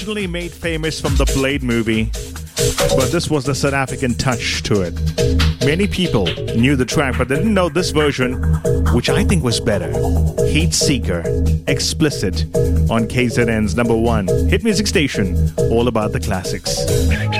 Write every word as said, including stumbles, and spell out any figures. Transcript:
originally made famous from the Blade movie, but this was the South African touch to it. Many people knew the track, but they didn't know this version, which I think was better. Heat Seeker, explicit, on K Z N's number one hit music station, all about the classics.